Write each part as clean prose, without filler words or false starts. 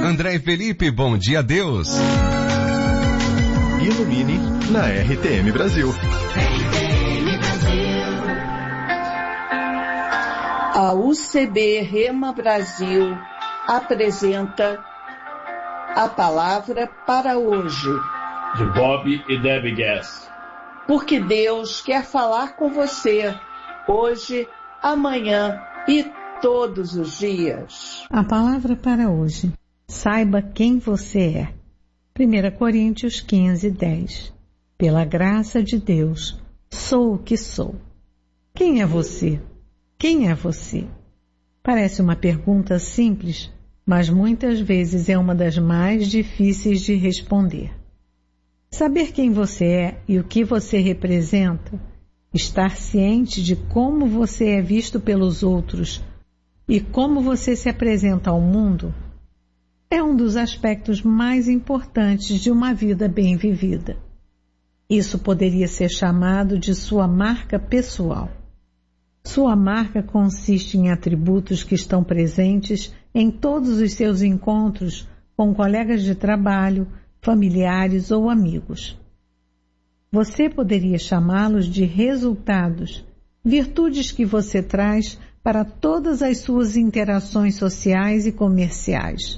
André e Felipe, bom dia a Deus. Ilumine na RTM Brasil. A UCB Rema Brasil apresenta a palavra para hoje. De Bob e Debbie Gass. Porque Deus quer falar com você hoje, amanhã e todos os dias. A palavra para hoje. Saiba quem você é. 1 Coríntios 15:10. Pela graça de Deus, sou o que sou. Quem é você? Quem é você? Parece uma pergunta simples, mas muitas vezes é uma das mais difíceis de responder. Saber quem você é e o que você representa, estar ciente de como você é visto pelos outros e como você se apresenta ao mundo, é um dos aspectos mais importantes de uma vida bem vivida. Isso poderia ser chamado de sua marca pessoal. Sua marca consiste em atributos que estão presentes em todos os seus encontros com colegas de trabalho, familiares ou amigos. Você poderia chamá-los de resultados, virtudes que você traz para todas as suas interações sociais e comerciais.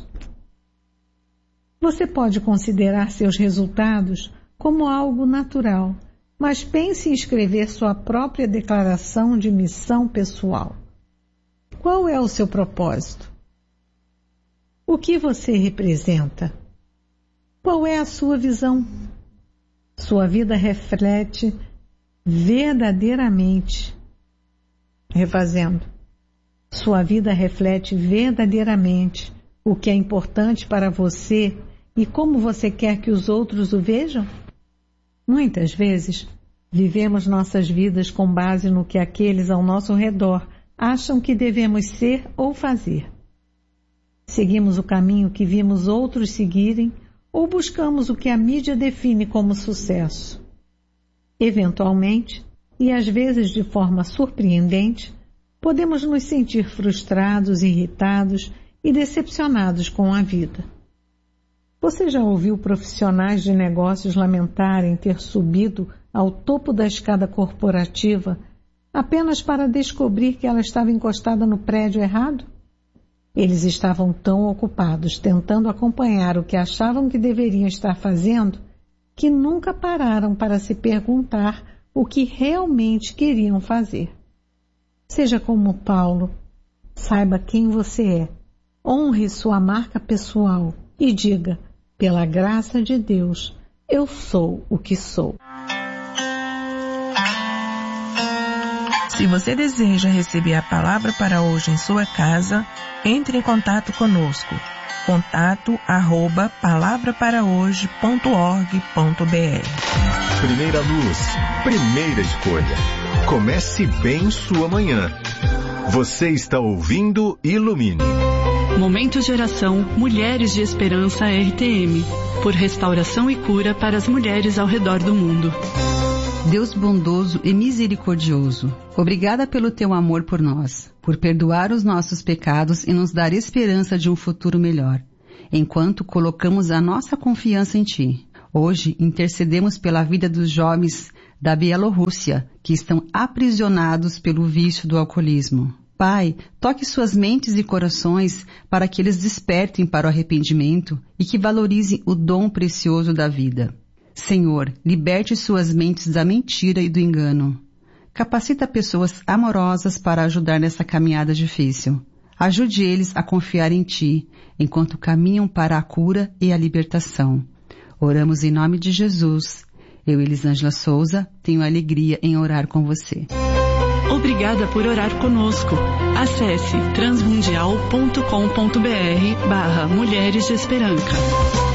Você pode considerar seus resultados como algo natural, mas pense em escrever sua própria declaração de missão pessoal. Qual é o seu propósito? O que você representa? Qual é a sua visão? Sua vida reflete verdadeiramente. Refazendo. Sua vida reflete verdadeiramente o que é importante para você e como você quer que os outros o vejam? Muitas vezes, vivemos nossas vidas com base no que aqueles ao nosso redor acham que devemos ser ou fazer. Seguimos o caminho que vimos outros seguirem ou buscamos o que a mídia define como sucesso. Eventualmente, e às vezes de forma surpreendente, podemos nos sentir frustrados, irritados e decepcionados com a vida. Você já ouviu profissionais de negócios lamentarem ter subido ao topo da escada corporativa apenas para descobrir que ela estava encostada no prédio errado? Eles estavam tão ocupados tentando acompanhar o que achavam que deveriam estar fazendo que nunca pararam para se perguntar o que realmente queriam fazer. Seja como Paulo, saiba quem você é, honre sua marca pessoal e diga, pela graça de Deus, eu sou o que sou. Se você deseja receber a palavra para hoje em sua casa, entre em contato conosco. contato@palavraparahoje.org.br. Primeira luz, primeira escolha. Comece bem sua manhã. Você está ouvindo Ilumine. Momento de oração Mulheres de Esperança RTM, por restauração e cura para as mulheres ao redor do mundo. Deus bondoso e misericordioso, obrigada pelo teu amor por nós, por perdoar os nossos pecados e nos dar esperança de um futuro melhor, enquanto colocamos a nossa confiança em ti. Hoje intercedemos pela vida dos jovens da Bielorrússia que estão aprisionados pelo vício do alcoolismo. Pai, toque suas mentes e corações para que eles despertem para o arrependimento e que valorizem o dom precioso da vida. Senhor, liberte suas mentes da mentira e do engano. Capacita pessoas amorosas para ajudar nessa caminhada difícil. Ajude eles a confiar em Ti, enquanto caminham para a cura e a libertação. Oramos em nome de Jesus. Eu, Elisângela Souza, tenho alegria em orar com você. Obrigada por orar conosco. Acesse transmundial.com.br/Mulheres de Esperança.